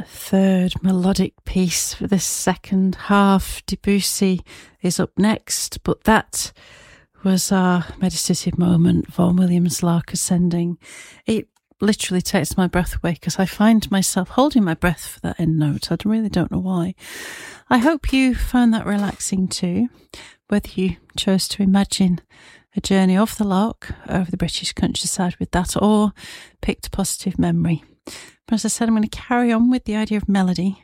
third melodic piece for this second half. Debussy is up next, but that was our meditative moment, Vaughan Williams' Lark Ascending. It literally takes my breath away because I find myself holding my breath for that end note. I really don't know why. I hope you found that relaxing too, whether you chose to imagine a journey off the lark over the British countryside with that or picked a positive memory. But as I said, I'm going to carry on with the idea of melody,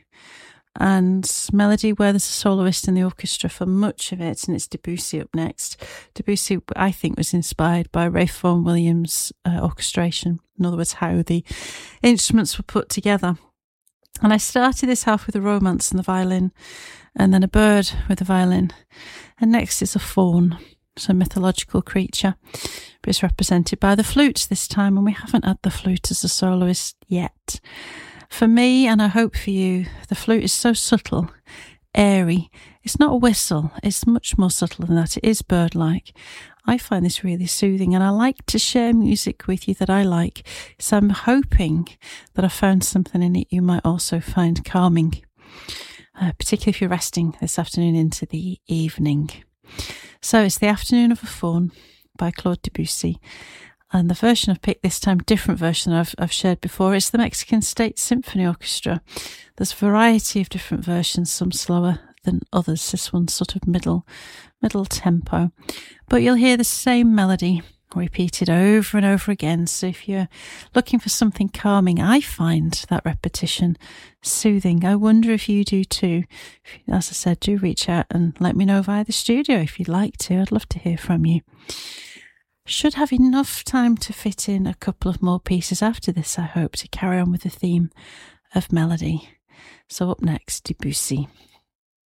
and melody where there's a soloist in the orchestra for much of it, and it's Debussy up next. Debussy, I think, was inspired by Ralph Vaughan Williams' orchestration, in other words, how the instruments were put together. And I started this half with a romance and the violin, and then a bird with the violin, and next is a faun. It's a mythological creature, but it's represented by the flute this time, and we haven't had the flute as a soloist yet. For me, and I hope for you, the flute is so subtle, airy. It's not a whistle. It's much more subtle than that. It is bird-like. I find this really soothing, and I like to share music with you that I like. So I'm hoping that I found something in it you might also find calming, particularly if you're resting this afternoon into the evening. So it's The Afternoon of a Faun by Claude Debussy. And the version I've picked this time, different version I've shared before, it's the Mexican State Symphony Orchestra. There's a variety of different versions, some slower than others. This one's sort of middle tempo. But you'll hear the same melody repeated over and over again. So if you're looking for something calming, I find that repetition soothing. I wonder if you do too. As I said, do reach out and let me know via the studio if you'd like to. I'd love to hear from you. Should have enough time to fit in a couple of more pieces after this, I hope, to carry on with the theme of melody. So up next, Debussy.